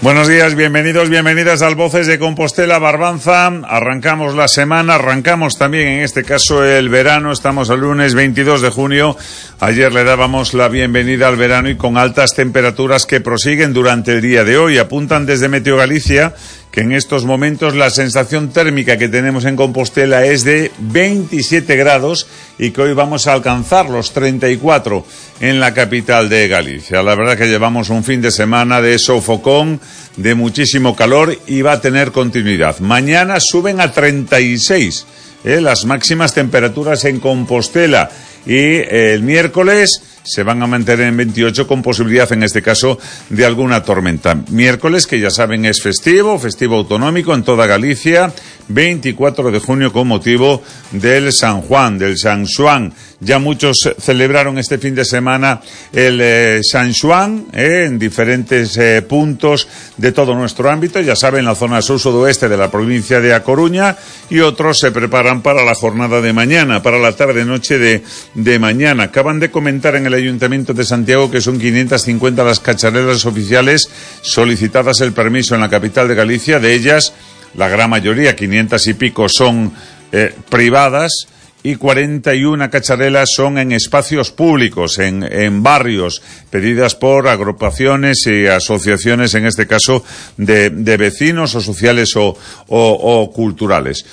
Buenos días, bienvenidos, bienvenidas al Voces de Compostela Barbanza. Arrancamos la semana, arrancamos también en este caso el verano. Estamos al lunes 22 de junio. Ayer le dábamos la bienvenida al verano y con altas temperaturas que prosiguen durante el día de hoy. Apuntan desde Meteo Galicia que en estos momentos la sensación térmica que tenemos en Compostela es de 27 grados y que hoy vamos a alcanzar los 34 en la capital de Galicia. La verdad que llevamos un fin de semana de sofocón, de muchísimo calor y va a tener continuidad. Mañana suben a 36 las máximas temperaturas en Compostela y el miércoles se van a mantener en 28 con posibilidad, en este caso, de alguna tormenta. Miércoles, que ya saben, es festivo autonómico en toda Galicia, 24 de junio con motivo del San Juan, del San Xuan. Ya muchos celebraron este fin de semana el San Xuan en diferentes puntos de todo nuestro ámbito, ya saben, la zona sur-sudoeste de la provincia de A Coruña, y otros se preparan para la jornada de mañana, para la tarde-noche de mañana. Acaban de comentar en el Ayuntamiento de Santiago que son 550 las cacharelas oficiales solicitadas el permiso en la capital de Galicia. De ellas, la gran mayoría, 500 y pico, son privadas, y 41 cacharelas son en espacios públicos, en barrios, pedidas por agrupaciones y asociaciones, en este caso de vecinos o sociales o culturales.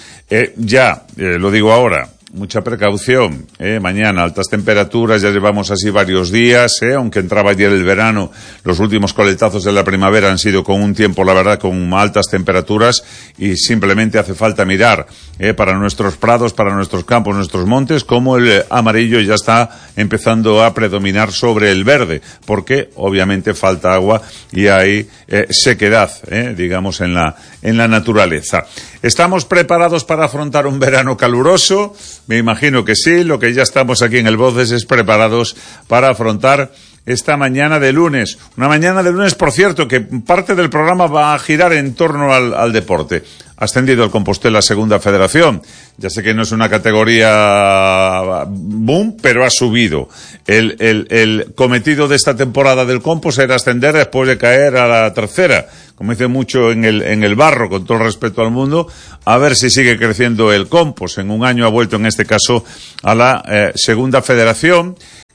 Lo digo ahora, mucha precaución, mañana altas temperaturas, ya llevamos así varios días, aunque entraba ayer el verano, los últimos coletazos de la primavera han sido con un tiempo, la verdad, con altas temperaturas, y simplemente hace falta mirar para nuestros prados, para nuestros campos, nuestros montes, como el amarillo ya está empezando a predominar sobre el verde, porque obviamente falta agua y hay sequedad, digamos, en la naturaleza. ¿Estamos preparados para afrontar un verano caluroso? Me imagino que sí. Lo que ya estamos aquí en el Voces es preparados para afrontar esta mañana de lunes. Una mañana de lunes, por cierto, que parte del programa va a girar en torno al deporte. Ha ascendido el Compostela Segunda Federación. Ya sé que no es una categoría boom, pero ha subido. El cometido de esta temporada del Compos era ascender después de caer a la tercera. Como dice mucho en el barro, con todo el respeto al mundo, a ver si sigue creciendo el Compos. En un año ha vuelto, en este caso, a la Segunda Federación,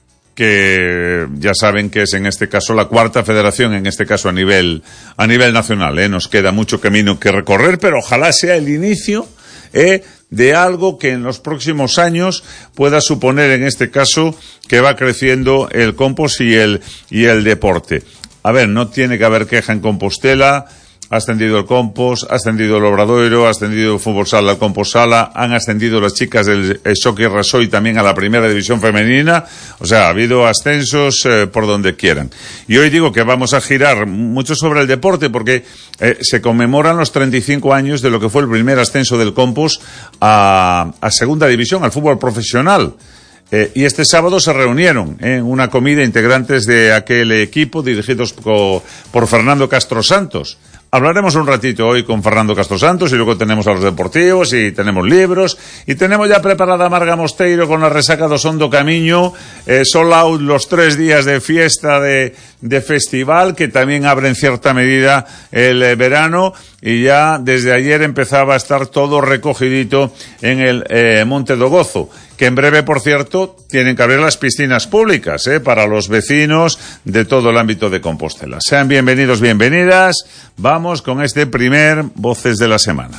que ya saben que es en este caso la cuarta federación, en este caso a nivel nacional. Nos queda mucho camino que recorrer, pero ojalá sea el inicio de algo que en los próximos años pueda suponer, en este caso, que va creciendo el Compos y el deporte. A ver, no tiene que haber queja en Compostela. Ha ascendido el Compos, ha ascendido el Obradoiro, ha ascendido el Fútbol Sala al Compos Sala, han ascendido las chicas del Xoki Rasoy también a la primera división femenina. O sea, ha habido ascensos por donde quieran. Y hoy digo que vamos a girar mucho sobre el deporte porque se conmemoran los 35 años de lo que fue el primer ascenso del Compos a segunda división, al fútbol profesional. Y este sábado se reunieron en una comida integrantes de aquel equipo dirigidos por Fernando Castro Santos. Hablaremos un ratito hoy con Fernando Castro Santos y luego tenemos a los deportivos y tenemos libros y tenemos ya preparada a Marga Mosteiro con la resaca do Son do Camiño, sold out los 3 días de fiesta de festival que también abre en cierta medida el verano, y ya desde ayer empezaba a estar todo recogidito en el Monte do Gozo, que en breve, por cierto, tienen que abrir las piscinas públicas para los vecinos de todo el ámbito de Compostela. Sean bienvenidos, bienvenidas. Vamos con este primer Voces de la semana.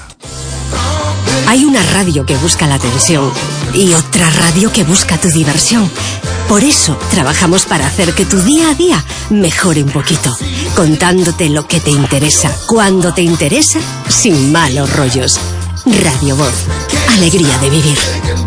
Hay una radio que busca la atención y otra radio que busca tu diversión. Por eso trabajamos para hacer que tu día a día mejore un poquito, contándote lo que te interesa, cuando te interesa, sin malos rollos. Radio Voz, alegría de vivir.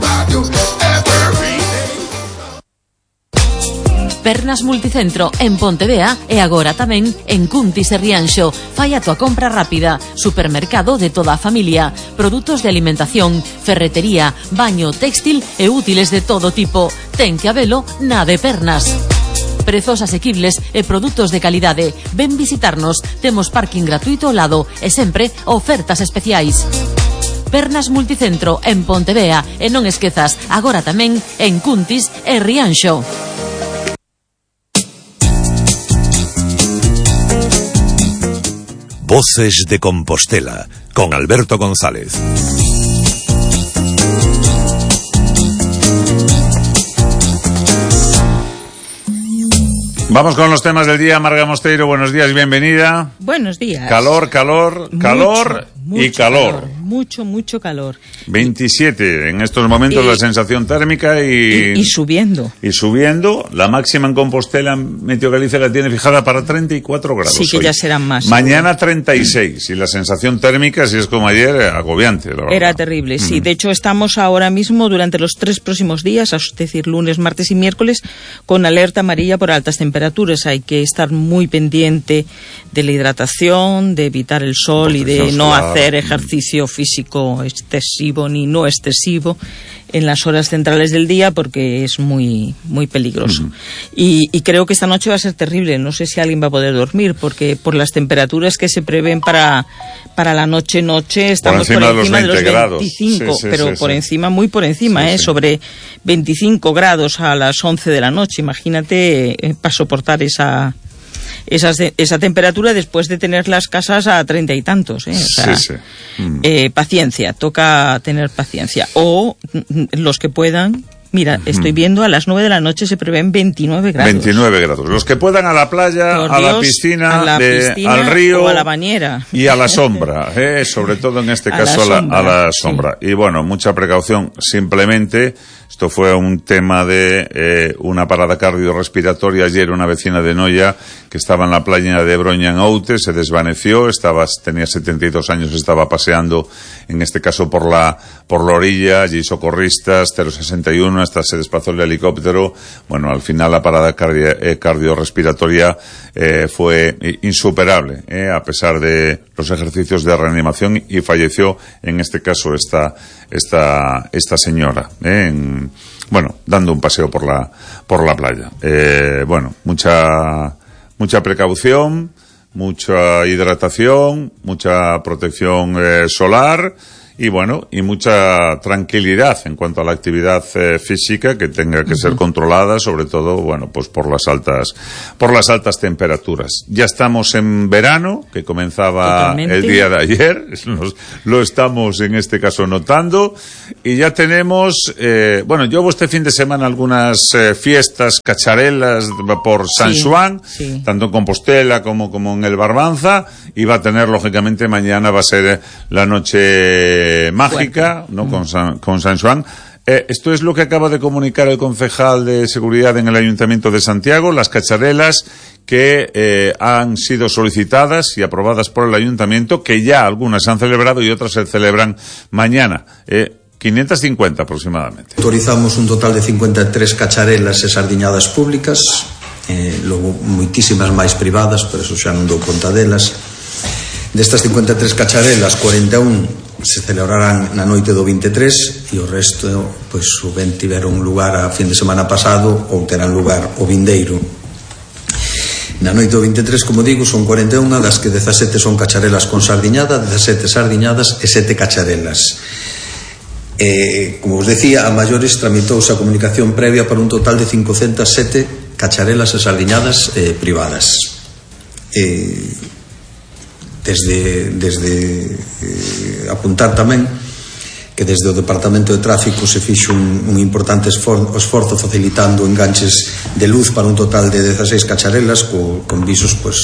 Pernas Multicentro en Pontevea e agora tamén en Cuntis e Rianxo. Fai a tua compra rápida. Supermercado de toda a familia. Produtos de alimentación, ferretería, baño, textil e útiles de todo tipo. Ten que habelo na de Pernas. Prezos asequibles e produtos de calidade. Ven visitarnos. Temos parking gratuito ao lado e sempre ofertas especiais. Pernas Multicentro en Pontevea e non esquezas, agora tamén en Cuntis e Rianxo. Voces de Compostela, con Alberto González. Vamos con los temas del día. Marga Mosteiro, buenos días, bienvenida. Buenos días. Calor y calor. Mucho calor. 27 en estos momentos la sensación térmica y subiendo. Y subiendo. La máxima en Compostela, Meteo Galicia la tiene fijada para 34 grados. Sí, que hoy. Ya serán más. Mañana 36 y la sensación térmica, si es como ayer, agobiante. Era terrible, sí. De hecho, estamos ahora mismo durante los 3 próximos días, es decir, lunes, martes y miércoles, con alerta amarilla por altas temperaturas. Hay que estar muy pendiente de la hidratación, de evitar el sol y de no hacer ejercicio físico excesivo ni no excesivo en las horas centrales del día, porque es muy peligroso. Y creo que esta noche va a ser terrible. No sé si alguien va a poder dormir, porque por las temperaturas que se prevén para la noche estamos por encima de los 25, pero por encima, muy por encima, sobre 25 grados a las 11 de la noche. Imagínate para soportar esa temperatura después de tener las casas a 30 y tantos. Paciencia, toca tener paciencia. O los que puedan. Mira, estoy viendo a las 9 de la noche se prevén 29 grados. 29 grados. Los que puedan a la playa, a la piscina, al río, o a la bañera. Y a la sombra, sobre todo en este caso a la sombra. Sí. Y bueno, mucha precaución. Simplemente, esto fue un tema de una parada cardiorrespiratoria ayer. Una vecina de Noia que estaba en la playa de Broña en Oute se desvaneció. Tenía 72 años, estaba paseando, en este caso por la orilla. Allí socorristas, 061, hasta se desplazó el helicóptero. Bueno, al final la parada cardiorrespiratoria fue insuperable, a pesar de los ejercicios de reanimación, y falleció en este caso esta señora, dando un paseo por la playa. Mucha precaución, mucha hidratación, mucha protección solar. Y mucha tranquilidad en cuanto a la actividad física, que tenga que ser controlada, sobre todo, pues por las altas temperaturas. Ya estamos en verano, que comenzaba el día de ayer, lo estamos en este caso notando, y ya tenemos, yo hubo este fin de semana algunas fiestas, cacharelas por San Juan, tanto en Compostela como en el Barbanza, y va a tener, lógicamente, mañana va a ser la noche mágica, ¿no? Con San Juan. Esto es lo que acaba de comunicar el concejal de Seguridad en el Ayuntamiento de Santiago, las cacharelas que han sido solicitadas y aprobadas por el Ayuntamiento, que ya algunas se han celebrado y otras se celebran mañana. 550 aproximadamente. Autorizamos un total de 53 cacharelas e sardiñadas públicas, logo moitísimas máis privadas, pero eso xa non dou conta delas. Destas 53 cacharelas, 41 se celebrarán na noite do 23 e o resto, pois, ben tiveron lugar a fin de semana pasado ou terán lugar o vindeiro. Na noite do 23, como digo, son 41, das que 17 son cacharelas con sardiñada, 17 sardiñadas e 7 cacharelas. Como os decía, a maiores tramitouse a comunicación previa para un total de 507 cacharelas e sardiñadas privadas. Desde apuntar tamén que desde o Departamento de Tráfico se fixo un importante esforzo facilitando enganches de luz para un total de 16 cacharelas con visos, pues,